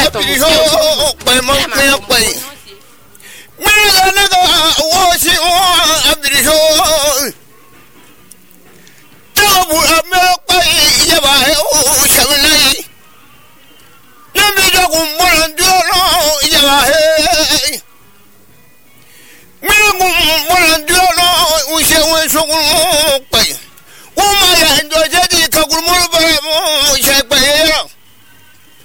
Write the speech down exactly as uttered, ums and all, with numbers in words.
abiriho kwema kwema kwai mwana naga wosi abiriho tabu ame kwai yaba o shamnai nabi da kumbulan